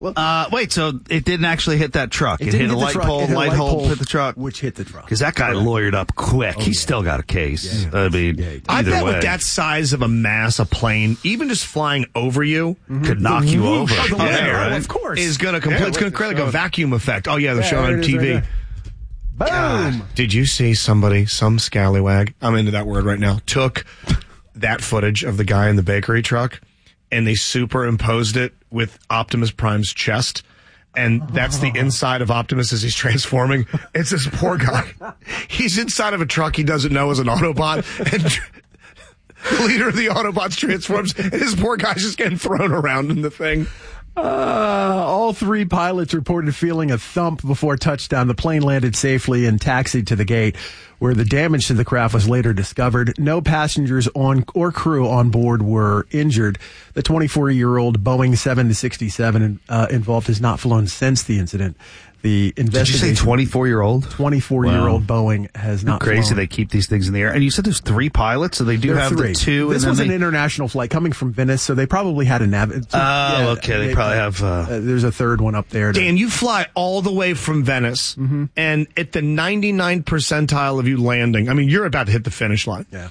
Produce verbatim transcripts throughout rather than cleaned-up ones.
Uh, wait, so it didn't actually hit that truck. It, It hit didn't a hit the light truck. pole, It hit a light light hole pole, hit the truck. which hit the truck. Because that guy lawyered up quick. Oh, He's yeah. still got a case. Yeah, I mean, yeah, he does. I either bet way. with that size of a mass, a plane, even just flying over you, could knock you over. Oh, the Yeah, layer, right. of course. is going to complete. Yeah, it's going to create like a vacuum effect. Oh yeah, they're Yeah, showing there on it is T V. right there. Boom. God, did you see somebody, some scallywag? I'm into that word right now. Took that footage of the guy in the bakery truck, and they superimposed it with Optimus Prime's chest. And that's the inside of Optimus as he's transforming. It's this poor guy. He's inside of a truck he doesn't know is an Autobot. And the leader of the Autobots transforms, and this poor guy's just getting thrown around in the thing. Uh, all three pilots reported feeling a thump before touchdown. The plane landed safely and taxied to the gate, where the damage to the craft was later discovered. No passengers on or crew on board were injured. The twenty-four-year-old Boeing seven sixty-seven uh, involved has not flown since the incident. The Did you investigation. say twenty-four-year-old? twenty-four-year-old Boeing has not Crazy flown. they keep these things in the air. And you said there's three pilots, so they do There are have three. the two. This and was then an they, international flight coming from Venice, so they probably had a nav. Oh, okay. They probably have, uh, uh, there's a third one up there. to- Dan, you fly all the way from Venice, and at the ninety-nine percentile of you landing, I mean, you're about to hit the finish line. Yeah.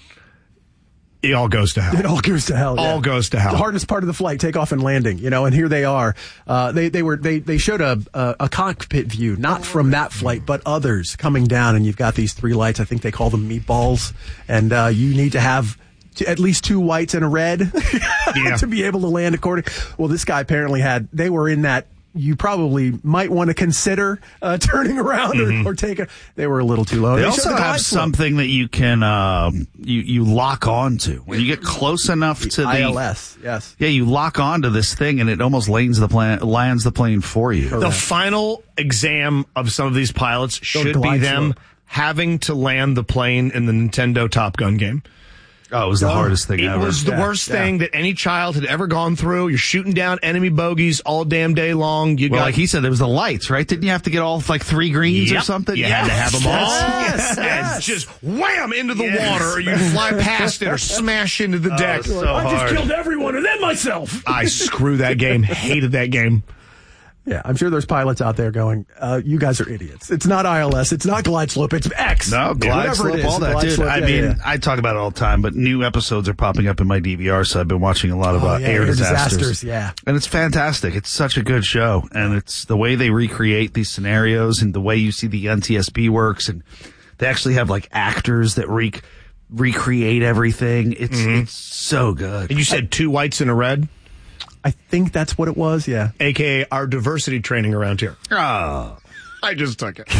It all goes to hell. It all goes to hell. All yeah. goes to hell. The hardest part of the flight, takeoff and landing, you know, and here they are. Uh, they, they were, they, they showed a, a, a cockpit view, not from that flight, but others coming down, and you've got these three lights. I think they call them meatballs, and, uh, you need to have t- at least two whites and a red Yeah. to be able to land according. Well, this guy apparently had, they were in that. You probably might want to consider uh, turning around Mm-hmm. or, or taking. They were a little too low. They showed also the have glide slope. something that you can uh, you you lock onto when you get close enough to the I L S. Yes. Yeah, you lock onto this thing and it almost lands the plane lands the plane for you. The final exam of some of these pilots should be glide them slope. having to land the plane in the Nintendo Top Gun game. Oh, it was the hardest thing It ever. was the Yeah, worst yeah. thing that any child had ever gone through. You're shooting down enemy bogeys all damn day long. You well, got like he said, there was the lights, right? Didn't you have to get all like three greens or Yep. something? You had to have them all. Yes, And yes. just wham into the Yes. water, or you fly past it, or smash into the deck. so hard. everyone and then myself. I screw that game. Hated that game. Yeah, I'm sure there's pilots out there going, uh, you guys are idiots. It's not I L S. It's not glide slope. It's X. No, glide Whatever slope, it is, all that, glide dude. slope, I yeah, mean, yeah. I talk about it all the time, but new episodes are popping up in my D V R, so I've been watching a lot of Oh, uh, yeah, air, air disasters. disasters, yeah. And it's fantastic. It's such a good show, and it's the way they recreate these scenarios and the way you see the N T S B works, and they actually have like actors that re- recreate everything. It's it's so good. And you said two whites and a red, I think that's what it was, yeah. a k a our diversity training around here. Oh. I just took it.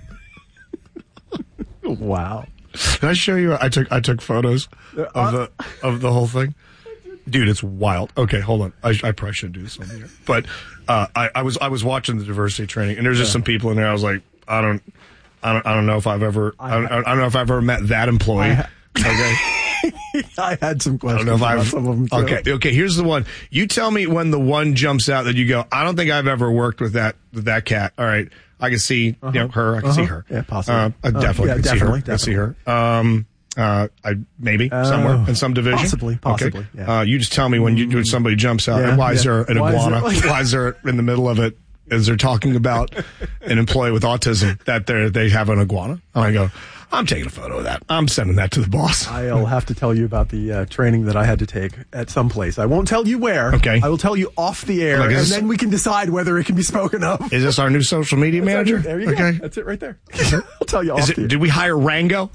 Wow. Did I show you? I took I took photos of the of the whole thing. Dude, it's wild. Okay, hold on. I, I probably shouldn't do this on the air. But uh, I, I was I was watching the diversity training, and there's just some people in there. I was like, I don't, I don't, I don't know if I've ever, I don't, I don't know if I've ever met that employee. Okay. I had some I questions don't know if about I've. some of them, too. Okay, okay. Here's the one. You tell me when the one jumps out that you go. I don't think I've ever worked with that with that cat. All right, I can see you know her. I can see her. Yeah, possibly. Uh, I Uh, definitely yeah, can definitely, see her. I see her. Um, uh, I maybe somewhere in some division. possibly, possibly, Okay. yeah. Uh, you just tell me when you when somebody jumps out. Yeah, and why is yeah. there an Why is iguana? it like- Why is there in the middle of it? Is they're talking about an employee with autism that they they have an iguana? And I go, I'm taking a photo of that. I'm sending that to the boss. I'll have to tell you about the uh, training that I had to take at some place. I won't tell you where. Okay. I will tell you off the air, Like, and is- then we can decide whether it can be spoken of. Is this our new social media manager? There you okay. go. That's it right there. I'll tell you off Is the it, air. did we hire Rango?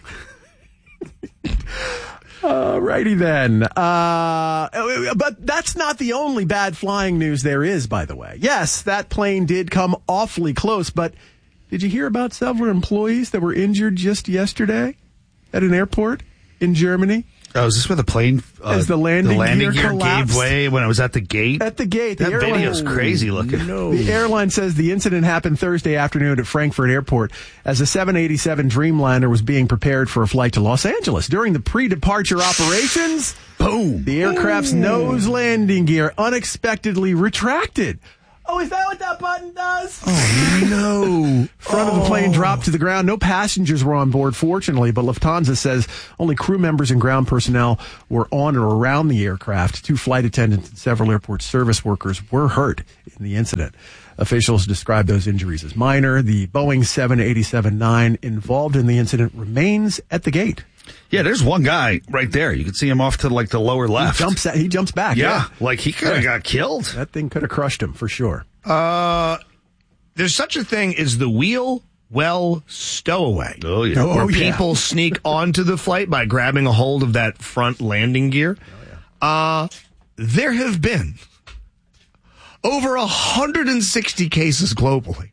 Alrighty then. Uh, but that's not the only bad flying news there is, by the way. Yes, that plane did come awfully close, but did you hear about several employees that were injured just yesterday at an airport in Germany? Oh, is this where the plane uh, As the landing gear gear collapsed? gave way when it was at the gate? At the gate. That the airline, video's crazy looking. No. The airline says the incident happened Thursday afternoon at Frankfurt Airport as a seven eighty-seven Dreamliner was being prepared for a flight to Los Angeles. During the pre-departure operations, Boom. the aircraft's nose landing gear unexpectedly retracted. Oh, is that what that button does? Oh, no. Front of the plane dropped to the ground. No passengers were on board, fortunately, but Lufthansa says only crew members and ground personnel were on or around the aircraft. Two flight attendants and several airport service workers were hurt in the incident. Officials described those injuries as minor. The Boeing seven eighty-seven nine involved in the incident remains at the gate. Yeah, there's one guy right there. You can see him off to like the lower left. He jumps, he jumps back. Yeah, Yeah, like he could have Yeah. got killed. That thing could have crushed him for sure. Uh, there's such a thing as the wheel well stowaway. Oh, yeah. Oh, where yeah. people sneak onto the flight by grabbing a hold of that front landing gear. Uh, there have been over one hundred sixty cases globally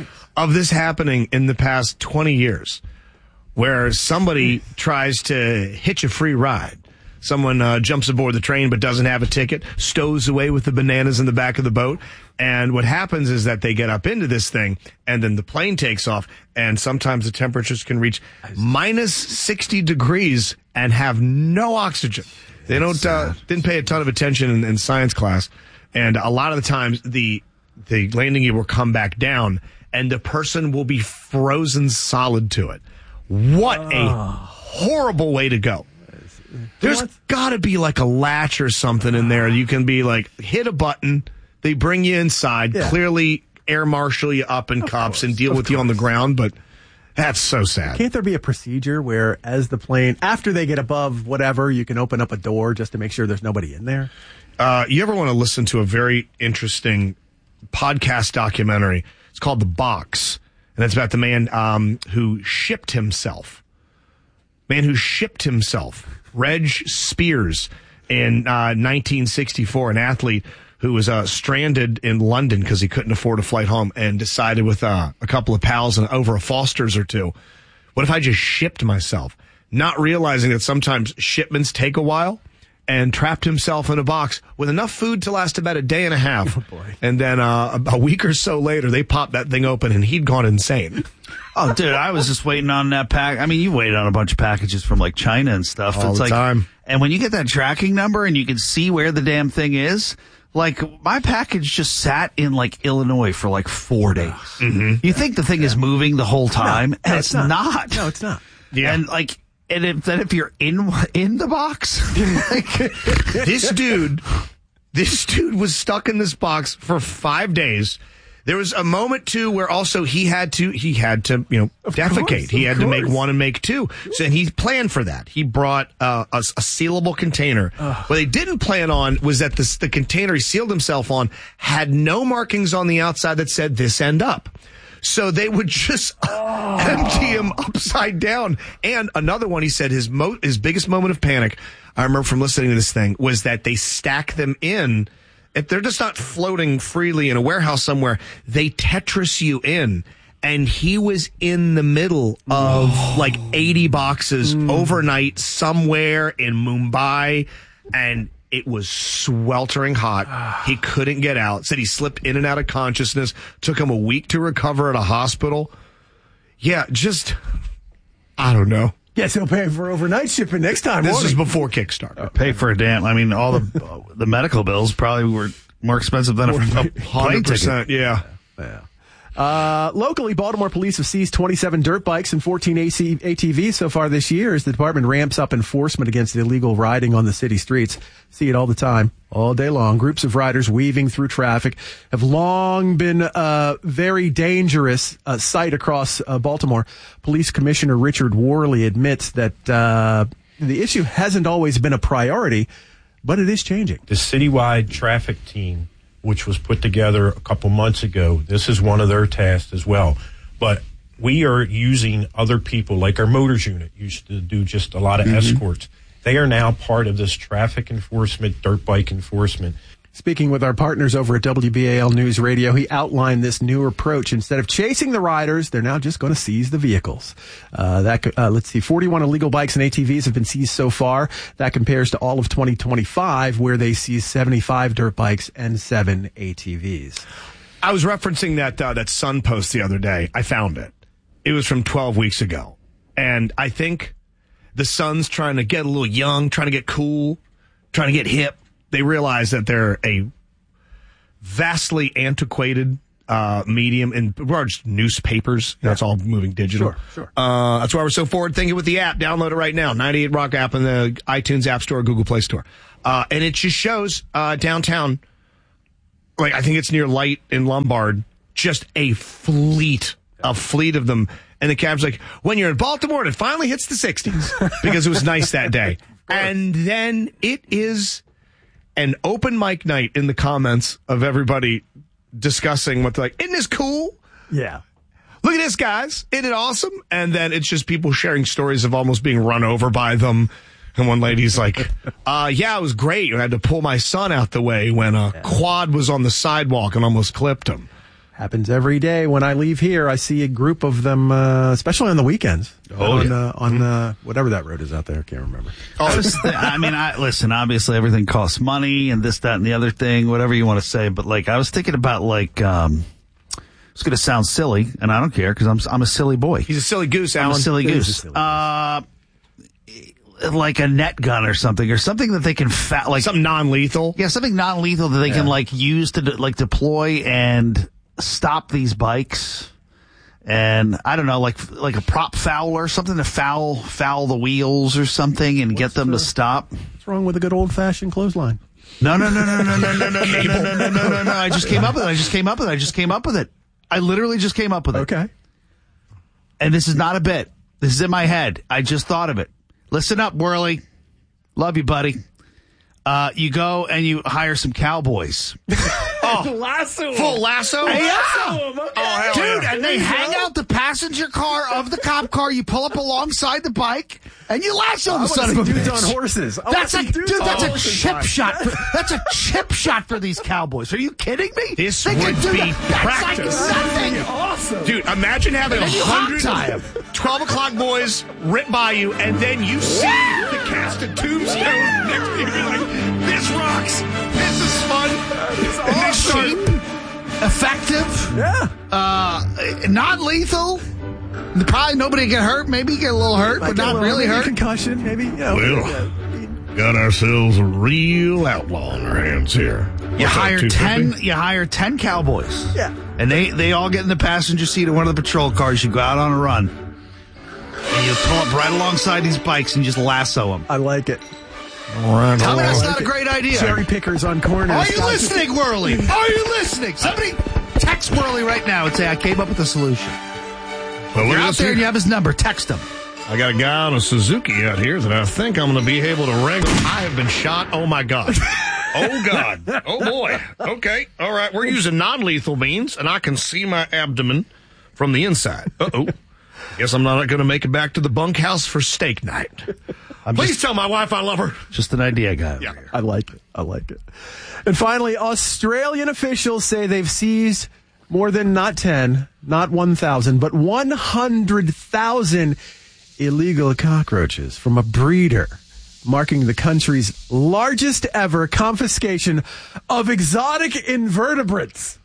of this happening in the past twenty years, where somebody tries to hitch a free ride. Someone uh, jumps aboard the train but doesn't have a ticket, stows away with the bananas in the back of the boat. And what happens is that they get up into this thing, and then the plane takes off, and sometimes the temperatures can reach minus sixty degrees and have no oxygen. They don't uh, didn't pay a ton of attention in, in science class, and a lot of the times the the landing gear will come back down, and the person will be frozen solid to it. What a horrible way to go. There's got to be like a latch or something in there. You can be like, hit a button, they bring you inside, Yeah. clearly air marshal you up in cuffs and deal with you on the ground, but that's so sad. Can't there be a procedure where as the plane, after they get above whatever, you can open up a door just to make sure there's nobody in there? Uh, you ever want to listen to a very interesting podcast documentary? It's called The Box, and it's about the man um, who shipped himself. Man who shipped himself. Reg Spears in uh, nineteen sixty-four, an athlete who was uh, stranded in London because he couldn't afford a flight home and decided with uh, a couple of pals and over a Foster's or two, what if I just shipped myself? Not realizing that sometimes shipments take a while, and trapped himself in a box with enough food to last about a day and a half. Oh, boy. And then uh, a, a week or so later, they popped that thing open and he'd gone insane. Oh, dude, I was just waiting on that pack. I mean, you wait on a bunch of packages from like China and stuff. All it's the like, time. And when you get that tracking number and you can see where the damn thing is, like my package just sat in like Illinois for like four days. Mm-hmm. You think the thing is moving the whole time, No, and no, it's, it's not. not. No, it's not. Yeah. And like, and if, then if you're in in the box, like, This dude, this dude was stuck in this box for five days. There was a moment too where also he had to he had to you know Of defecate. course, he of had to make course. one and make two. So and he planned for that. He brought uh, a, a sealable container. What they didn't plan on was that the the container he sealed himself on had no markings on the outside that said "this end up." So they would just Oh. empty him upside down. And another one, he said his mo- his biggest moment of panic, I remember from listening to this thing, was that they stack them in. If they're just not floating freely in a warehouse somewhere, they Tetris you in. And he was in the middle of Oh. like eighty boxes Mm. overnight somewhere in Mumbai. And it was sweltering hot. He couldn't get out. Said he slipped in and out of consciousness. Took him a week to recover at a hospital. Yeah, just, I don't know. Guess he'll pay for overnight shipping next time. This won't is he? before Kickstarter. pay for a damn. I mean, all the the medical bills probably were more expensive than a, a plane ticket. one hundred percent, yeah. Yeah. Uh, locally, Baltimore police have seized twenty-seven dirt bikes and fourteen A C, A T Vs so far this year as the department ramps up enforcement against illegal riding on the city streets. See it all the time, all day long. Groups of riders weaving through traffic have long been a very dangerous uh, sight across uh, Baltimore. Police Commissioner Richard Worley admits that uh, the issue hasn't always been a priority, but it is changing. The citywide traffic team, which was put together a couple months ago, this is one of their tasks as well. But we are using other people, like our motors unit used to do just a lot of Mm-hmm. escorts. They are now part of this traffic enforcement, dirt bike enforcement. Speaking with our partners over at W B A L News Radio, he outlined this new approach. Instead of chasing the riders, they're now just going to seize the vehicles. Uh, that uh, let's see, forty-one illegal bikes and A T Vs have been seized so far. That compares to all of twenty twenty-five, where they seized seventy-five dirt bikes and seven A T Vs. I was referencing that uh, that Sun post the other day. I found it. It was from twelve weeks ago. And I think the Sun's trying to get a little young, trying to get cool, trying to get hip. They realize that they're a vastly antiquated uh, medium in large newspapers. Yeah. That's all moving digital. Sure, sure. Uh, that's why we're so forward thinking with the app. Download it right now. ninety-eight Rock app in the iTunes App Store, Google Play Store. Uh, and it just shows uh, downtown, like I think it's near Light in Lombard, just a fleet, a fleet of them. And the cab's like, when you're in Baltimore, it finally hits the sixties because it was nice that day. And then it is an open mic night in the comments of everybody discussing what they're like, isn't this cool? Yeah. Look at this, guys. Isn't it awesome? And then it's just people sharing stories of almost being run over by them. And one lady's like, uh, yeah, it was great. I had to pull my son out the way when a yeah. quad was on the sidewalk and almost clipped him. Happens every day. When I leave here, I see a group of them, uh, especially on the weekends. Oh, on, yeah. uh, on uh, whatever that road is out there. I can't remember. I, was th- I mean, I, listen, obviously everything costs money and this, that, and the other thing, whatever you want to say. But, like, I was thinking about, like, um, it's going to sound silly, and I don't care because I'm, I'm a silly boy. He's a silly goose, Alan. I'm a silly He's goose. a silly uh, like a net gun or something, or something that they can, fa- like, something non-lethal. Yeah, something non-lethal that they yeah. can, like, use to, de- like, deploy and stop these bikes. And I don't know, like like a prop foul or something to foul foul the wheels or something and What's get them the, to stop. What's wrong with a good old fashioned clothesline? No, no, no, no, no, no, no, no, no, no, no, no, no, no, no. I just came up with it. I just came up with it. I just came up with it. I literally just came up with it. Okay. And this is not a bit. This is in my head. I just thought of it. Listen up, Whirly. Love you, buddy. Uh, you go and you hire some cowboys. Oh, lasso full lasso? Yeah. Lasso him. Okay. Oh, hell Dude, yeah. and they hang out the passenger car of the cop car. You pull up alongside the bike, and you lasso the son of a dudes bitch. on horses. I That's a wanna see dude. dudes on That's a horses. chip shot. For, that's a chip shot for these cowboys. Are you kidding me? This they would can do be that. That's practice. like nothing. Awesome. Dude, imagine having a And then you hog hundred tie 'em. twelve o'clock boys rip by you, and then you see Yeah. the cast of Tombstone next to you. You're like, this rocks. This is fun. And they start- Cheap, effective, Yeah. uh, non-lethal. Probably nobody get hurt. Maybe you get a little hurt, Might but get a not little- really maybe a hurt. concussion, maybe. You know, Well, got ourselves a real outlaw on our hands here. You What's that, hire two fifty? ten. You hire ten cowboys. Yeah. and they they all get in the passenger seat of one of the patrol cars. You go out on a run, and you pull up right alongside these bikes and just lasso them. I like it. All right, Tell me all that's right. not a great idea. Cherry pickers on corners. Are you listening, Whirly? Are you listening? Somebody text Whirly right now and say I came up with a solution. Well, look You're at out this there here. and you have his number. Text him. I got a guy on a Suzuki out here that I think I'm going to be able to wrangle. I have been shot. Oh, my God. Oh, God. Oh, boy. Okay. All right. We're using non-lethal means, and I can see my abdomen from the inside. Uh-oh. Guess I'm not going to make it back to the bunkhouse for steak night. I'm Please just, tell my wife I love her. just an idea, guy. Yeah. I like it. I like it. And finally, Australian officials say they've seized more than not ten, not one thousand, but one hundred thousand illegal cockroaches from a breeder, marking the country's largest ever confiscation of exotic invertebrates.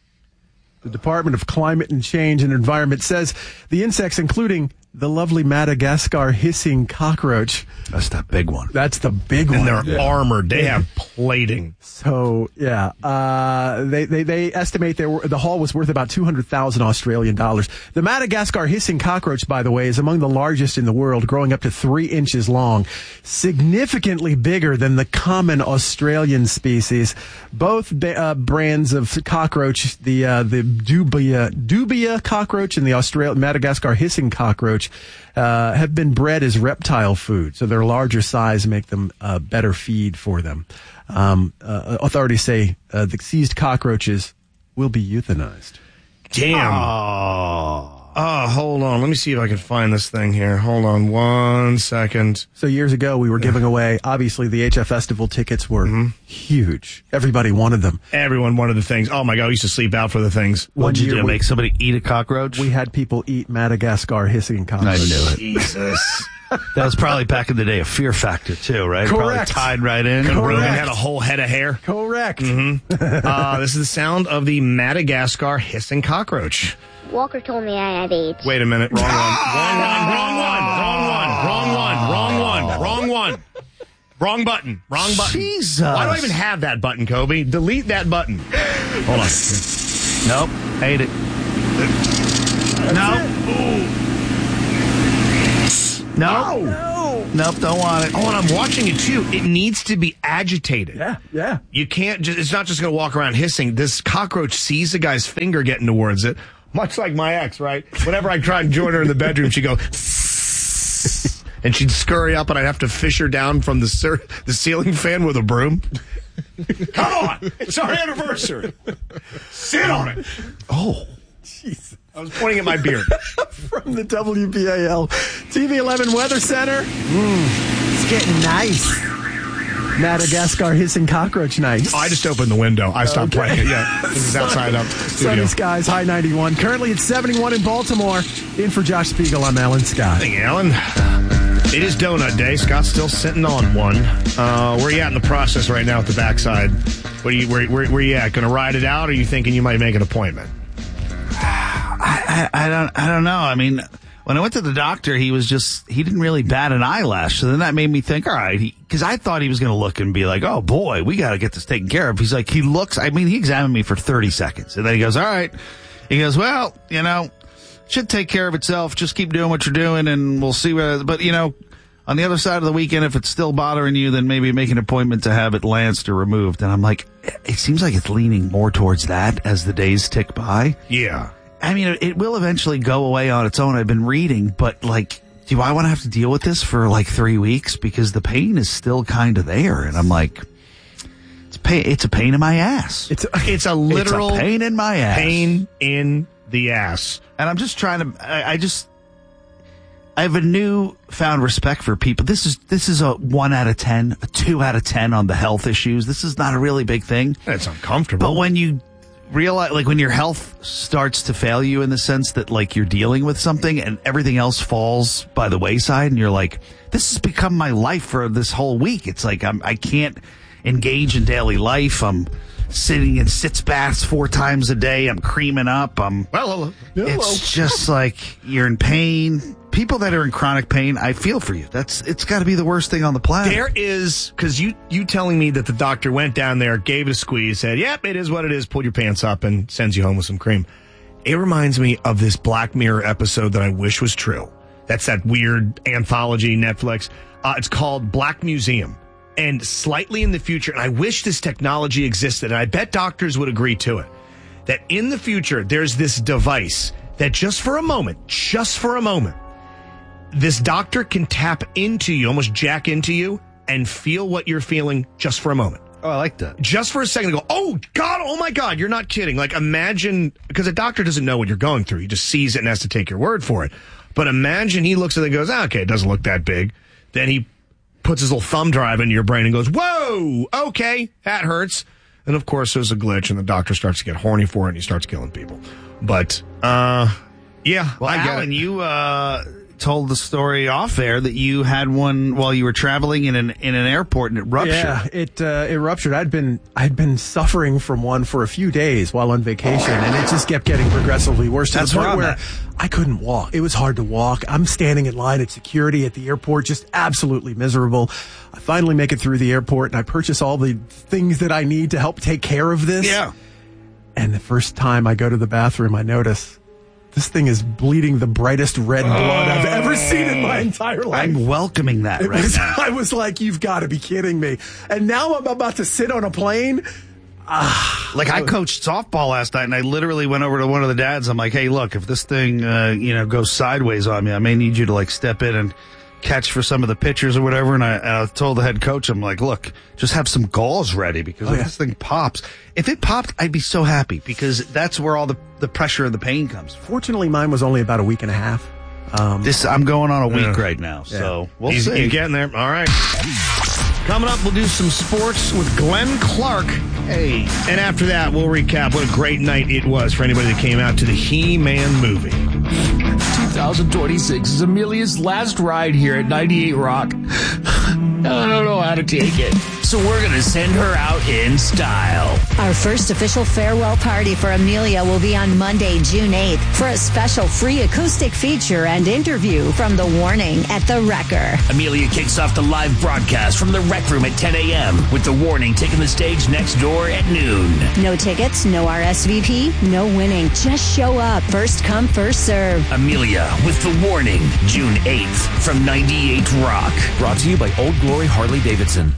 The Department of Climate and Change and Environment says the insects, including the lovely Madagascar hissing cockroach. That's that big one. That's the big And one. they're armored. They have plating. So yeah, uh, they, they they estimate they were, the haul was worth about two hundred thousand Australian dollars. The Madagascar hissing cockroach, by the way, is among the largest in the world, growing up to three inches long, significantly bigger than the common Australian species. Both uh, brands of cockroach, the uh, the dubia dubia cockroach and the Australian Madagascar hissing cockroach, uh, have been bred as reptile food. So their larger size make them uh, better feed for them. Um, uh, authorities say uh, the seized cockroaches will be euthanized. Damn. Oh. Oh, hold on. Let me see if I can find this thing here. Hold on one second. So years ago, we were giving away, obviously, the H F Festival tickets were Mm-hmm. huge. Everybody wanted them. Everyone wanted the things. Oh, my God. I used to sleep out for the things. What'd you year do? we- Make somebody eat a cockroach? We had people eat Madagascar hissing I cockroaches. knew it. Jesus. That was probably back in the day of Fear Factor, too, right? Probably Correct. tied right in. Roman Correct. had a whole head of hair. Correct. Uh, this is the sound of the Madagascar hissing cockroach. Walker told me I have AIDS. Wait a minute. Wrong one. Wrong one. Wrong one. Wrong one. Wrong one. Wrong one. Wrong one. Wrong button. Wrong button. Jesus. Why do I even have that button, Kobe? Delete that button. Hold on. Nope. Hate it. No. No. No. Nope. Don't want it. Oh, and I'm watching it too. It needs to be agitated. Yeah, yeah. You can't just, it's not just going to walk around hissing. This cockroach sees a guy's finger getting towards it, much like my ex, right? Whenever I tried to join her in the bedroom, she'd go, and she'd scurry up, and I'd have to fish her down from the cer- the ceiling fan with a broom. Come on! It's our anniversary! Sit on it! Oh. Jeez. I was pointing at my beard. From the W B A L T V eleven Weather Center. Mm, it's getting nice. Madagascar hissing cockroach nice. Oh, I just opened the window. I stopped Okay. playing it. Yeah, this is outside of the studio. Sunny skies, high ninety-one. Currently it's seventy-one in Baltimore. In for Josh Spiegel, I'm Alan Scott. Hey, Alan. It is donut day. Scott's still sitting on one. Uh, where are you at in the process right now at the backside? Where you where, where, where you at? Going to ride it out, or are you thinking you might make an appointment? I, I, I don't I don't know. I mean, when I went to the doctor, he was just, he didn't really bat an eyelash. So then that made me think, all right, because I thought he was going to look and be like, oh boy, we got to get this taken care of. He's like, he looks, I mean, he examined me for thirty seconds. And then he goes, all right. He goes, well, you know, should take care of itself. Just keep doing what you're doing and we'll see what, but you know, on the other side of the weekend, if it's still bothering you, then maybe make an appointment to have it lanced or removed. And I'm like, it seems like it's leaning more towards that as the days tick by. Yeah. I mean, it will eventually go away on its own. I've been reading, but like, do I want to have to deal with this for like three weeks? Because the pain is still kind of there. And I'm like, it's pain, it's a pain in my ass. It's a, It's a literal it's a pain in my ass. pain in the ass. And I'm just trying to, I, I just, I have a newfound respect for people. This is, this is a one out of ten, a two out of ten on the health issues. This is not a really big thing. It's uncomfortable. But when you realize, like when your health starts to fail you in the sense that like you're dealing with something and everything else falls by the wayside and you're like, this has become my life for this whole week. It's like, I'm, I can't engage in daily life. I'm sitting in sitz baths four times a day. I'm creaming up. I'm, well, it's just like you're in pain. People that are in chronic pain, I feel for you. That's, it's got to be the worst thing on the planet. there is, because you, you telling me that the doctor went down there, gave it a squeeze, said, yep, it is what it is, pulled your pants up, and sends you home with some cream. It reminds me of this Black Mirror episode that I wish was true. That's that weird anthology, Netflix. Uh, it's called Black Museum. And slightly in the future, and I wish this technology existed, and I bet doctors would agree to it, that in the future, there's this device that just for a moment, just for a moment, this doctor can tap into you, almost jack into you, and feel what you're feeling just for a moment. Oh, I like that. Just for a second, go, oh, God, oh, my God, you're not kidding. Like, imagine, because a doctor doesn't know what you're going through. He just sees it and has to take your word for it. But imagine he looks at it and goes, ah, okay, it doesn't look that big. Then he puts his little thumb drive into your brain and goes, whoa, okay, that hurts. And, of course, there's a glitch, and the doctor starts to get horny for it, and he starts killing people. But, uh, yeah, Well, I get Alan, it. you uh, told the story off air that you had one while you were traveling in an in an airport and it ruptured. Yeah, it uh, it ruptured. I'd been I'd been suffering from one for a few days while on vacation, and it just kept getting progressively worse to That's the where point I'm where at. I couldn't walk. It was hard to walk. I'm standing in line at security at the airport, just absolutely miserable. I finally make it through the airport, and I purchase all the things that I need to help take care of this. Yeah. And the first time I go to the bathroom, I notice this thing is bleeding the brightest red blood I've ever seen in my entire life. I'm welcoming that It right was, now. I was like, you've got to be kidding me. And now I'm about to sit on a plane. Like I coached softball last night, and I literally went over to one of the dads. I'm like, "Hey, look, if this thing, uh, you know, goes sideways on me, I may need you to like step in and catch for some of the pitchers or whatever." And I, and I told the head coach, "I'm like, look, just have some gauze ready because Oh, if yeah. this thing pops, if it popped, I'd be so happy because that's where all the the pressure and the pain comes from." Fortunately, mine was only about a week and a half. Um, This I'm going on a week Yeah. right now, so we'll He's, see. You're getting there. All right. Coming up, we'll do some sports with Glenn Clark. Hey, And after that, we'll recap what a great night it was for anybody that came out to the He-Man movie. twenty twenty-six is Amelia's last ride here at ninety-eight Rock. I don't know how to take it. so we're going to send her out in style. Our first official farewell party for Amelia will be on Monday, June eighth, for a special free acoustic feature and interview from The Warning at The Wrecker. Amelia kicks off the live broadcast from the Rec Room at ten a.m. with The Warning taking the stage next door at noon. No tickets, no R S V P, no winning. Just show up. First come, first serve. Amelia with The Warning, June eighth from ninety-eight Rock. Brought to you by Old Glory Harley-Davidson.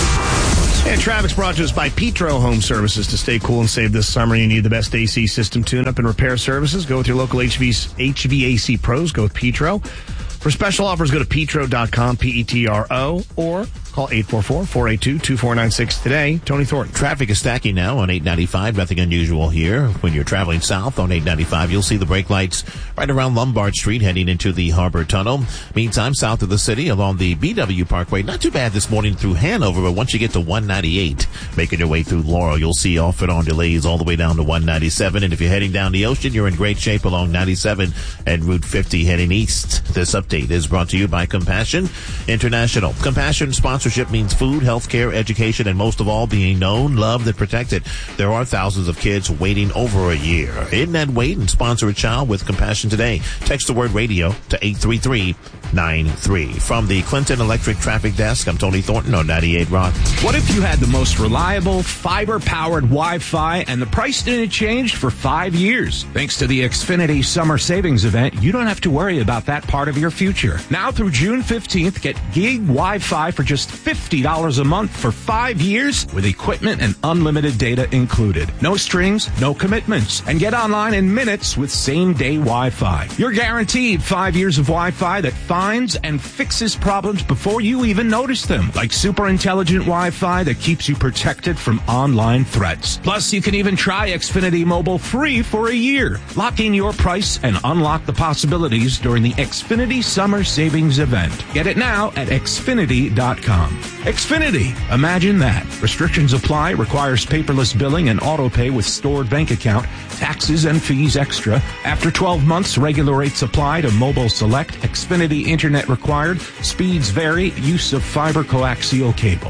And traffic's brought to us by Petro Home Services. To stay cool and save this summer, you need the best A C system tune-up and repair services. Go with your local H V A C pros. Go with Petro. For special offers, go to petro dot com, P E T R O, or call eight four four, four eight two, two four nine six today. Tony Thornton. Traffic is stacking now on eight ninety-five. Nothing unusual here. When you're traveling south on eight ninety-five, you'll see the brake lights right around Lombard Street heading into the Harbor Tunnel. Meantime, south of the city along the B W Parkway, not too bad this morning through Hanover, but once you get to one ninety-eight, making your way through Laurel, you'll see off and on delays all the way down to one ninety-seven. And if you're heading down the ocean, you're in great shape along ninety-seven and Route fifty heading east. This update is brought to you by Compassion International. Compassion sponsorship means food, healthcare, education, and most of all, being known, loved, and protected. There are thousands of kids waiting over a year. End that wait and sponsor a child with Compassion today. Text the word radio to eight three three nine three. From the Clinton Electric Traffic Desk, I'm Tony Thornton on ninety-eight Rock. What if you had the most reliable, fiber-powered Wi-Fi and the price didn't change for five years? Thanks to the Xfinity Summer Savings Event, you don't have to worry about that part of your future. Now through June fifteenth, get gig Wi-Fi for just fifty dollars a month for five years with equipment and unlimited data included. No strings, no commitments, and get online in minutes with same-day Wi-Fi. You're guaranteed five years of Wi-Fi that finds and fixes problems before you even notice them, like super intelligent Wi-Fi that keeps you protected from online threats. Plus, you can even try Xfinity Mobile free for a year. Lock in your price and unlock the possibilities during the Xfinity Summer Savings Event. Get it now at Xfinity dot com. Xfinity. Imagine that. Restrictions apply. Requires paperless billing and auto pay with stored bank account. Taxes and fees extra. After twelve months, regular rates apply to Mobile Select. Xfinity Internet required. Speeds vary. Use of fiber coaxial cable.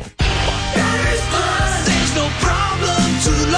There's no problem too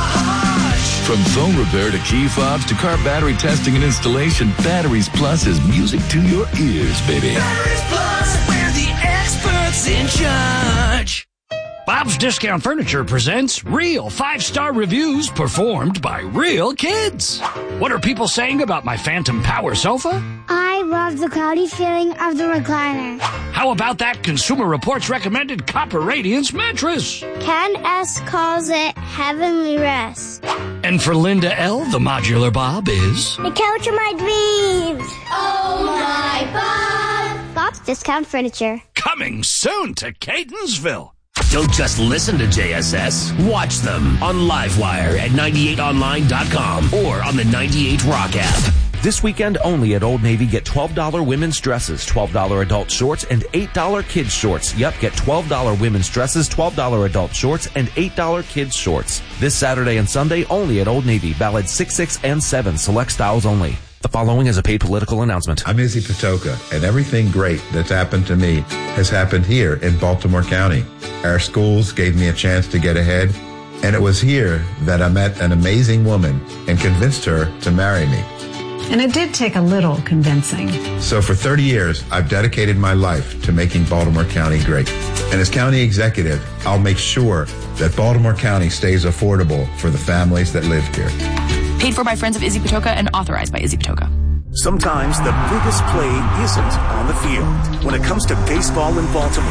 large. From phone repair to key fobs to car battery testing and installation, Batteries Plus is music to your ears, baby. Batteries Plus, we're the experts in charge. Bob's Discount Furniture presents real five-star reviews performed by real kids. What are people saying about my Phantom Power sofa? I love the cloudy feeling of the recliner. How about that Consumer Reports recommended Copper Radiance mattress? Ken S. calls it heavenly rest. And for Linda L., the modular Bob is... The couch of my dreams. Oh, my Bob. Bob's Discount Furniture. Coming soon to Catonsville. Don't just listen to J S S. Watch them on Livewire at ninety-eight online dot com or on the ninety-eight Rock app. This weekend only at Old Navy, get twelve dollars women's dresses, twelve dollars adult shorts, and eight dollars kids shorts. Yep, get twelve dollars women's dresses, twelve dollars adult shorts, and eight dollars kids shorts. This Saturday and Sunday only at Old Navy. Valid six, six, and seven. Select styles only. The following is a paid political announcement. I'm Izzy Patoka, and everything great that's happened to me has happened here in Baltimore County. Our schools gave me a chance to get ahead, and it was here that I met an amazing woman and convinced her to marry me. And it did take a little convincing. So for thirty years, I've dedicated my life to making Baltimore County great. And as county executive, I'll make sure that Baltimore County stays affordable for the families that live here. Paid for by friends of Izzy Patoka and authorized by Izzy Patoka. Sometimes the biggest play isn't on the field. When it comes to baseball in Baltimore,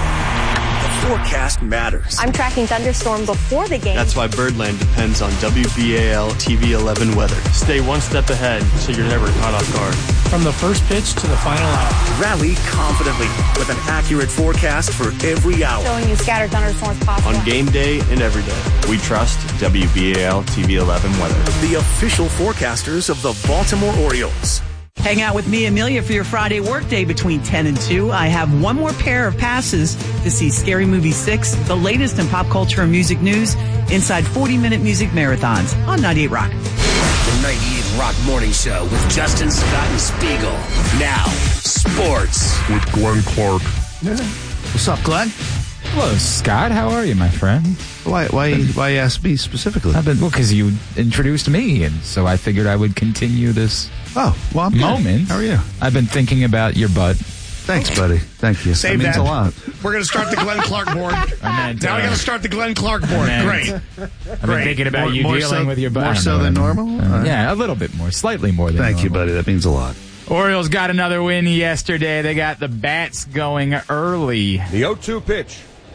the forecast matters. I'm tracking thunderstorm before the game. That's why Birdland depends on W B A L T V eleven weather. Stay one step ahead so you're never caught off guard. From the first pitch to the final out. Rally confidently with an accurate forecast for every hour. Showing you scattered thunderstorms possible. On game day and every day, we trust W B A L T V eleven weather. The official forecasters of the Baltimore Orioles. Hang out with me, Amelia, for your Friday workday between ten and two. I have one more pair of passes to see Scary Movie six, the latest in pop culture and music news, inside forty-minute music marathons on ninety-eight Rock. The ninety-eight Rock Morning Show with Justin, Scott, and Spiegel. Now, sports. With Glenn Clark. What's up, Glenn? Hello, Scott. How are you, my friend? Why? Why? Why ask me specifically? I've been well because you introduced me, and so I figured I would continue this. Oh, well, I'm moment. Good. How are you? I've been thinking about your butt. Thanks, buddy. Thank you. Save that means that. a lot. We're going to start the Glenn Clark board. meant, now uh, we got to start the Glenn Clark board. meant, Great. I've Great. been thinking about more, you more dealing so, with your butt. More I don't so know than what I mean. normal? Uh, Uh, yeah, a little bit more. Slightly more than Thank normal. you, buddy. That means a lot. Orioles got another win yesterday. They got the bats going early. The oh two pitch.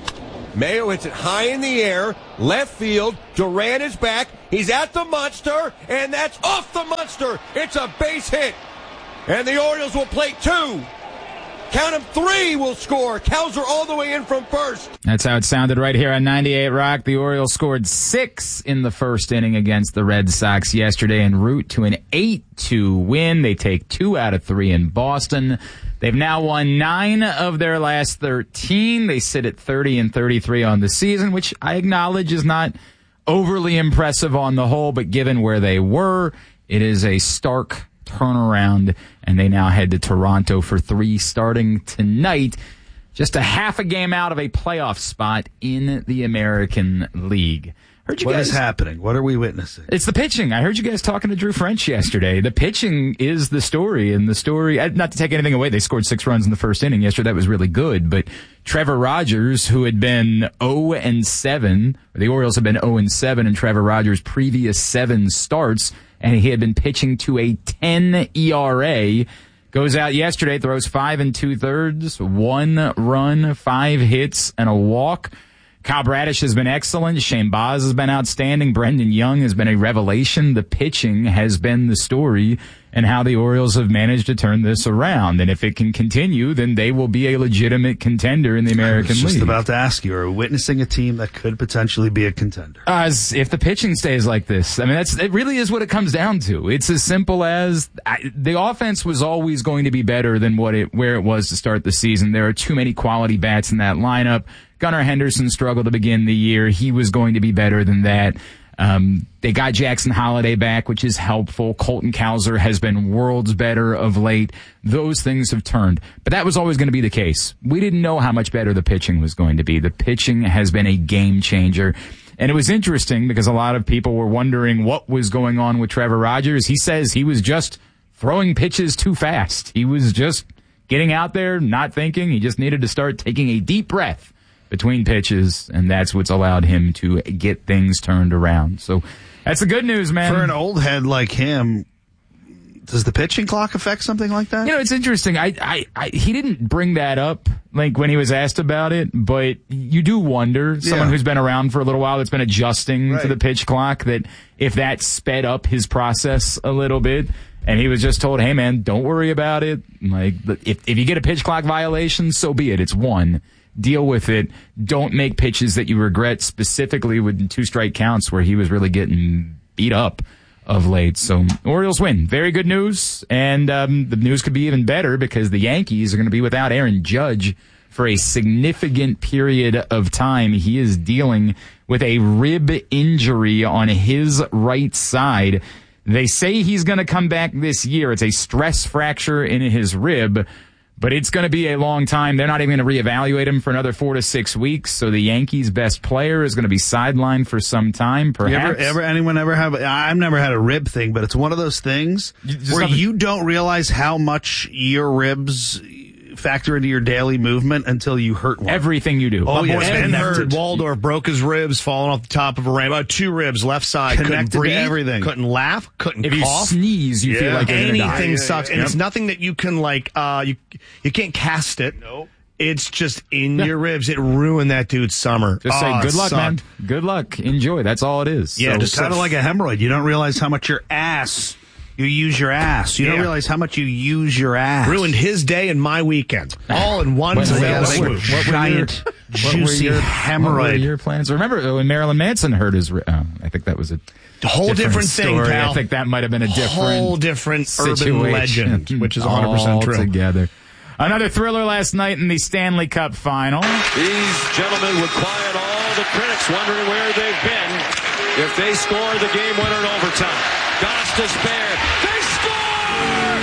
Mayo hits it high in the air, left field. Duran is back. He's at the Munster, and that's off the Munster. It's a base hit. And the Orioles will play two. Count them, three will score. Cows are all the way in from first. That's how it sounded right here on ninety-eight Rock. The Orioles scored six in the first inning against the Red Sox yesterday en route to an eight two win. They take two out of three in Boston. They've now won nine of their last thirteen. They sit at thirty and thirty-three on the season, which I acknowledge is not overly impressive on the whole, but given where they were, it is a stark turnaround, and they now head to Toronto for three starting tonight. Just a half a game out of a playoff spot in the American League. Heard you What guys, is happening? What are we witnessing? It's the pitching. I heard you guys talking to Drew French yesterday. The pitching is the story, and the story, not to take anything away, they scored six runs in the first inning yesterday. That was really good, but Trevor Rogers, who had been oh and seven, the Orioles had been oh and seven in Trevor Rogers' previous seven starts, and he had been pitching to a ten E R A, goes out yesterday, throws five and two thirds, one run, five hits, and a walk. Kyle Bradish has been excellent. Shane Baz has been outstanding. Brendan Young has been a revelation. The pitching has been the story, and how the Orioles have managed to turn this around. And if it can continue, then they will be a legitimate contender in the American I was just League. about to ask you, are we witnessing a team that could potentially be a contender? As if the pitching stays like this, I mean, that's it. Really is what it comes down to. It's as simple as I, the offense was always going to be better than what it where it was to start the season. There are too many quality bats in that lineup. Gunnar Henderson struggled to begin the year. He was going to be better than that. Um, they got Jackson Holiday back, which is helpful. Colton Cowser has been worlds better of late. Those things have turned. But that was always going to be the case. We didn't know how much better the pitching was going to be. The pitching has been a game changer. And it was interesting because a lot of people were wondering what was going on with Trevor Rogers. He says he was just throwing pitches too fast. He was just getting out there, not thinking. He just needed to start taking a deep breath between pitches, and that's what's allowed him to get things turned around. So that's the good news, man. For an old head like him, does the pitching clock affect something like that? You know, it's interesting. I, I, I, he didn't bring that up, like, when he was asked about it, but you do wonder, someone Yeah. who's been around for a little while that's been adjusting Right. to the pitch clock, that if that sped up his process a little bit, and he was just told, hey, man, don't worry about it. Like, if, if you get a pitch clock violation, so be it. It's one. Deal with it. Don't make pitches that you regret, specifically with two strike counts where he was really getting beat up of late. So Orioles win. Very good news. And um, the news could be even better because the Yankees are going to be without Aaron Judge for a significant period of time. He is dealing with a rib injury on his right side. They say he's going to come back this year. It's a stress fracture in his rib. But it's going to be a long time. They're not even going to reevaluate him for another four to six weeks. So the Yankees' best player is going to be sidelined for some time, perhaps. You ever, ever, anyone ever have? I've never had a rib thing, but it's one of those things where nothing- you don't realize how much your ribs factor into your daily movement until you hurt one. Everything you do. Oh, My yeah, boy's been connected. hurt. Waldorf broke his ribs falling off the top of a rainbow. Two ribs, left side. Connected couldn't to breathe. everything. Couldn't laugh. Couldn't If you cough. sneeze, you feel Yeah. like you're going to die. Anything Yeah, sucks, yeah, and yeah. it's nothing that you can like. Uh, you you can't cast it. Nope. It's just in your ribs. It ruined that dude's summer. Just say, Oh, good it luck, sucked. man. Good luck. Enjoy. That's all it is. Yeah, So- just Kind of like a hemorrhoid. You don't realize how much your ass. You use your ass. You don't Yeah. realize how much you use your ass. Ruined his day and my weekend, all in one What- fell what- swoop. what- what were Giant, your- what were juicy your- What were hemorrhoid. your plans? Remember when Marilyn Manson hurt his rib? Oh, I think that was a Whole different thing, story. pal. I think that might have been a different Whole different urban situation legend, which is one hundred percent true. Altogether. Another thriller last night in the Stanley Cup final. These gentlemen would quiet all the critics wondering where they've been if they score the game winner in overtime. Goss to spare. They score!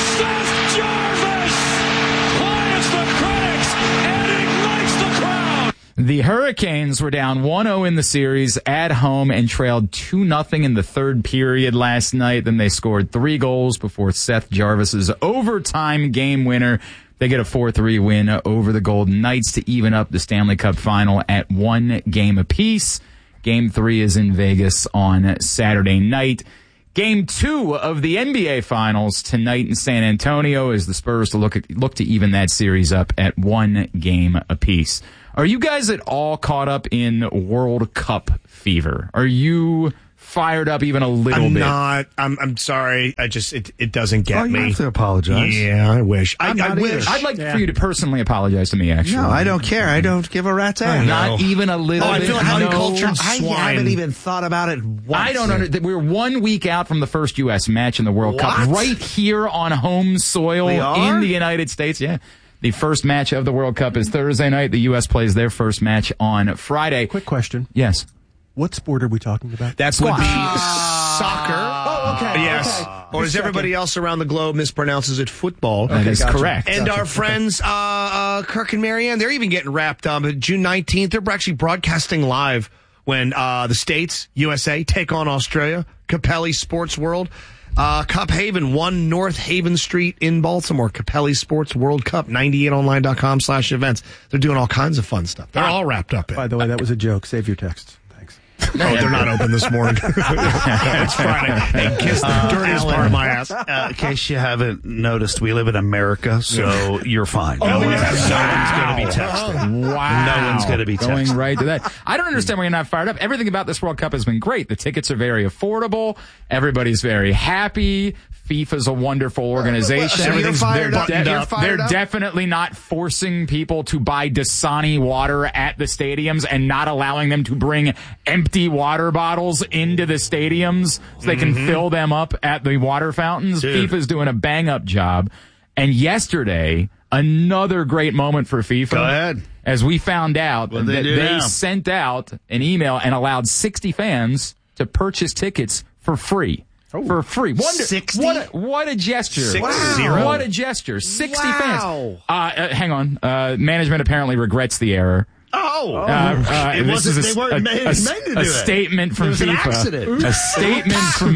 Seth Jarvis quiets the critics and ignites the crowd. The Hurricanes were down one oh in the series at home and trailed two nothing in the third period last night. Then they scored three goals before Seth Jarvis's overtime game winner. They get a four three win over the Golden Knights to even up the Stanley Cup final at one game apiece. Game three is in Vegas on Saturday night. Game two of the N B A Finals tonight in San Antonio is the Spurs to look at, look to even that series up at one game apiece. Are you guys at all caught up in World Cup fever? Are you fired up even a little I'm bit? not. I'm. I'm sorry. I just it, it doesn't get Oh, you me. have to apologize. Yeah, I wish. I, I'm I not wish. I'd like Yeah. for you to personally apologize to me, actually. No, I don't care. I don't give a rat's ass. Not even a little Oh, I bit. feel like no. uncultured I swine. haven't even thought about it once. I don't understand. We're one week out from the first U S match in the World Cup, What? right here on home soil We are? in the United States. Yeah. The first match of the World Cup is Thursday night. The U S plays their first match on Friday. Quick question. Yes. What sport are we talking about? That would be soccer. Oh, okay. Yes. Okay. Or as everybody else around the globe mispronounces it, football. That is gotcha. correct. And Gotcha. our friends, uh, uh, Kirk and Marianne, they're even getting wrapped up. June nineteenth, they're actually broadcasting live when uh, the States, U S A, take on Australia. Capelli Sports World. Uh, Cup Haven, one North Haven Street in Baltimore. Capelli Sports World Cup, ninety-eight online dot com slash events. They're doing all kinds of fun stuff. They're all wrapped up in. By the way, that was a joke. Save your texts. Thanks. Oh, they're not open this morning. It's Friday. They kissed the dirtiest Alan, part of my ass. Uh, in case you haven't noticed, we live in America, so you're fine. Oh, no one's, yes. no one's going to be texting. Wow. No one's going to be Going texting. right to that. I don't understand why you're not fired up. Everything about this World Cup has been great. The tickets are very affordable. Everybody's very happy. FIFA's a wonderful organization. So you're Everything's- fired they're up. de- You're fired they're up? definitely not forcing people to buy Dasani water at the stadiums and not allowing them to bring empty water bottles into the stadiums so they can Mm-hmm. fill them up at the water fountains. Dude. FIFA's doing a bang-up job. And yesterday, another great moment for FIFA. Go ahead. As we found out What'd they that do they now? sent out an email and allowed sixty fans to purchase tickets for free. For free. Wonder, sixty? What a, what a gesture. Six Wow. zero. What a gesture. sixty Wow. fans. Uh, uh, hang on. Uh, management apparently regrets the error. Oh, Uh, uh, It this wasn't- is they a, weren't a, made- a- meant to a do it. statement from It was an FIFA. accident. A statement from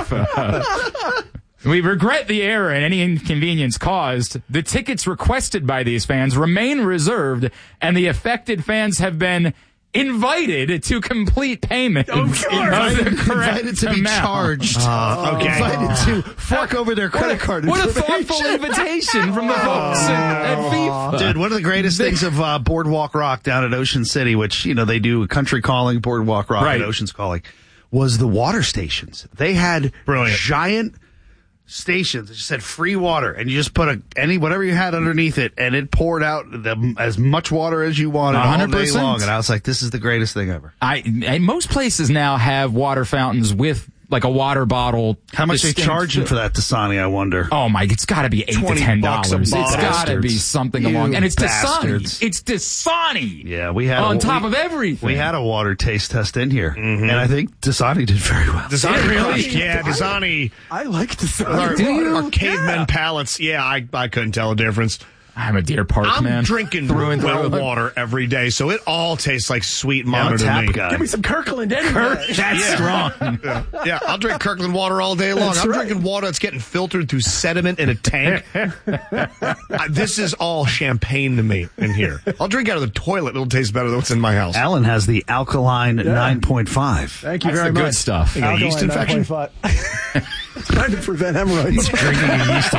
FIFA. We regret the error and any inconvenience caused. The tickets requested by these fans remain reserved, and the affected fans have been invited to complete payment. Oh, of sure. the Invited, correct invited to be amount. charged. Uh, okay. Invited to fork over their credit card What a information. thoughtful invitation from the folks at, at FIFA. Dude, one of the greatest things of uh, Boardwalk Rock down at Ocean City, which, you know, they do country calling, Boardwalk Rock, Right. and Ocean's calling, was the water stations. They had Brilliant. giant stations that just said free water, and you just put a any whatever you had underneath it, and it poured out the, as much water as you wanted all one hundred day percent. long. And I was like, this is the greatest thing ever. I, and most places now have water fountains with like a water bottle. How much they distinct- charging for that Dasani, I wonder? Oh my! It's got to be eight to twenty ten bucks a dollars. It's bottle. got to be Bastards. something You along. And it's bastards. Dasani. It's Dasani. Yeah, we had on a, top we, of everything. We had a water taste test in here, and I think Dasani did very well. Dasani Really? crushed. Yeah, Dasani. I like to say. Our, Do you? our caveman palates. Yeah, I, I couldn't tell the difference. I'm a Deer Park I'm man. drinking through and well through. water every day, so it all tastes like sweet Yeah, I'm mama a to tap me. guy. Give me some Kirkland anyway. That's Yeah. strong. Yeah. Yeah, I'll drink Kirkland water all day long. That's I'm right. drinking water that's getting filtered through sediment in a tank. uh, this is all champagne to me in here. I'll drink out of the toilet. It'll taste better than what's in my house. Alan has the alkaline nine point five. Thank you That's very the much. good stuff. You got a yeast Alkaline infection? nine point five. It's trying to prevent hemorrhoids. Drinking a yeast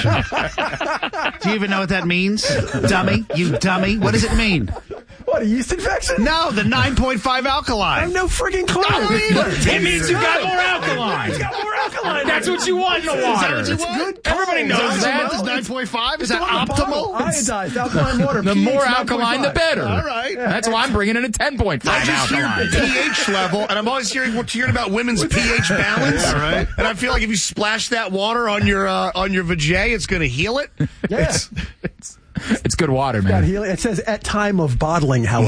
infection. Do you even know what that means? Dummy? You dummy? What does it mean? What, a yeast infection? No, the nine point five I alkaline. have no friggin' clue. I don't either. It means you got more alkaline. It's got more alkaline. That's what you want in the water. Is that what you want? Everybody knows that. Is nine point five? Is that It's on the bottle. optimal? Iodized alkaline water. The pH more nine point alkaline, the five. better. All right. That's why I'm bringing in a ten point five I just hear alkaline. pH level, and I'm always hearing what hearing about women's pH balance. All right. And I feel like if you splash that water on your uh, on your vajay, it's going to heal it. Yeah. It's good water, Got man. healing. It says at time of bottling, however.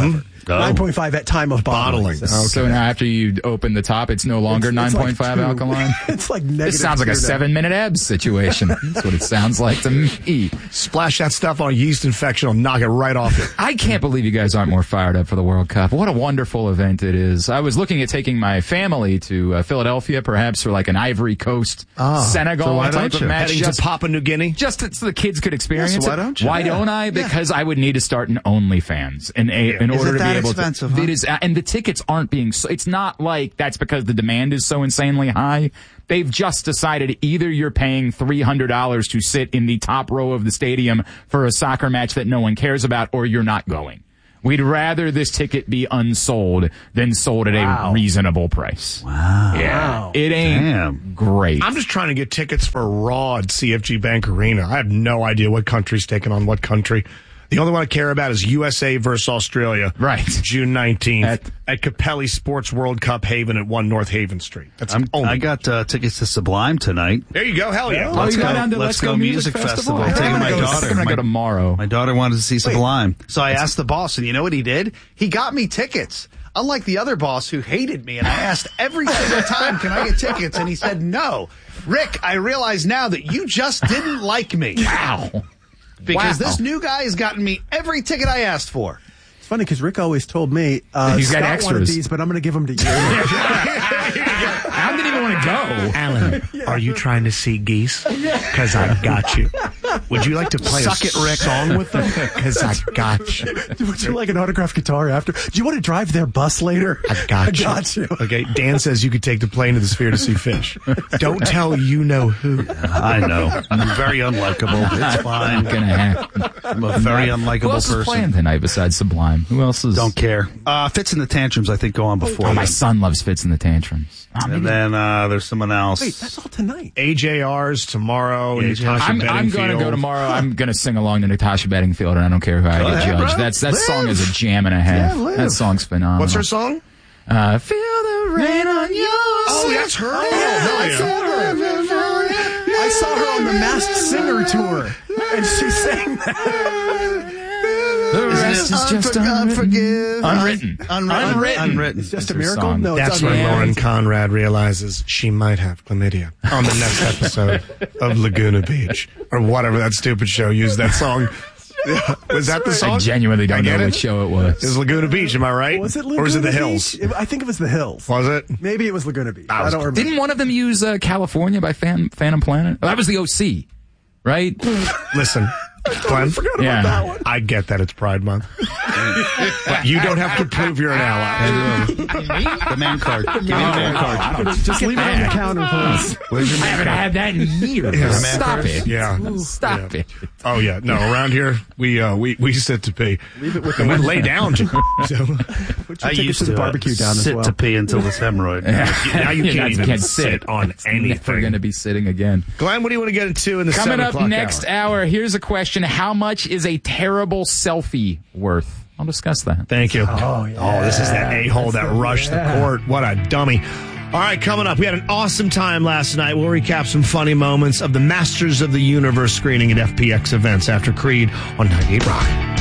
nine point five at time of bottling. Bottling. So, So Okay. now after you open the top, it's no longer It's- it's nine like point five two. alkaline? It's like negative. This sounds like a two now. seven-minute abs situation. That's what it sounds like to me. Splash that stuff on a yeast infection, will knock it right off it. I can't believe you guys aren't more fired up for the World Cup. What a wonderful event it is. I was looking at taking my family to uh, Philadelphia, perhaps for like an Ivory Coast, Oh, Senegal so why type don't of you? match. Heading Just, to Papua New Guinea? just so the kids could experience Yeah, so why it. don't you? Why Yeah. don't I? Because I would need to start an OnlyFans in, a, in Is order it to that be able expensive, to. huh? It is, and the tickets aren't being. So, it's not like that's because the demand is so insanely high. They've just decided either you're paying three hundred dollars to sit in the top row of the stadium for a soccer match that no one cares about, or you're not going. We'd rather this ticket be unsold than sold at Wow. a reasonable price. Wow. Yeah. It ain't Damn. great. I'm just trying to get tickets for Raw at C F G Bank Arena. I have no idea what country's taking on what country. The only one I care about is U S A versus Australia. Right. June nineteenth At- at, Capelli Sports World Cup Haven at one North Haven Street. That's I'm, only. I got uh, tickets to Sublime tonight. There you go. Hell yeah. Oh, Let's you go. got down to Let's Go Music Festival. I'm Taking gonna my go- daughter. I'm gonna My- go tomorrow. My daughter wanted to see Sublime. So I asked the boss, and you know what he did? He got me tickets. Unlike the other boss who hated me, and I asked every single time, can I get tickets? And he said no. Rick, I realize now that you just didn't like me. Wow. Because Wow. this new guy has gotten me every ticket I asked for. It's funny because Rick always told me, uh, He's got Scott wanted extras. these, but I'm going to give them to you. I didn't even want to go. Alan, are you trying to see geese? Because I got you. Would you like to play Suck a it, Rick. song with them? Because I got you. Would you like an autographed guitar after? Do you want to drive their bus later? I got I you. got you. Okay, Dan says you could take the plane to the Sphere to see fish. Don't tell you know who. I know. I'm very unlikable. It's fine. Not gonna happen. I'm a very unlikable Who else is person. playing tonight besides Sublime? Who else is? Don't care. Uh, Fits in the Tantrums, I think, go on before. Oh, my them. son loves Fits in the Tantrums. Oh, And maybe- then uh, there's someone else. Wait, that's all tonight. A J R's tomorrow. Yeah, Natasha I'm, I'm going to Bedingfield. go tomorrow. I'm going to sing along to Natasha Bedingfield, and I don't care who I Go get ahead, judged. bro. That's that Live. song is a jam and a half. Yeah, live. That song's phenomenal. What's her song? Uh, Feel the rain on your Oh, that's her. Oh, hell yeah. I saw her on the Masked Singer tour, and she sang that. The rest is just unwritten. Unwritten. Unwritten. Unwritten. Unwritten. It's just That's a her miracle? song. No, That's it's when Yeah. Lauren Conrad realizes she might have chlamydia on the next episode of Laguna Beach or whatever that stupid show used that song. Yeah. Was that the song? I genuinely I don't get know it. which show it was. It was Laguna Beach, am I right? Was it Or Laguna was it the Beach? Hills? It- I think it was the Hills. Was it? Maybe it was Laguna Beach. I I, was- don't remember. Didn't one of them use uh, California by Fan, Phantom Planet? Oh, that was the O C, right? Listen, Glenn, Yeah. that one. I get that it's Pride Month. But you don't have to prove you're an ally. The man card. Give me the man card. Just leave it on the counter, please. Where's your I man haven't card? had that in years. Yeah. Stop it. Yeah. Stop Yeah. it. Oh yeah, no. Around here, we uh, we we sit to pee. Leave it with And the we lay down. To, so, Put your I tickets used to the to uh, barbecue down as sit well. to pee until this hemorrhoid. now you You're can't not- even can't sit on It's anything. never going to be sitting again. Glenn, what do you want to get into in the Coming seven up o'clock next hour? hour, here's a question. How much is a terrible selfie worth? I'll discuss that. Thank you. Oh, yeah. Oh, this is that a-hole that go. rushed Yeah. the court. What a dummy. All right, coming up, we had an awesome time last night. We'll recap some funny moments of the Masters of the Universe screening at F P X events after Creed on ninety-eight Rock.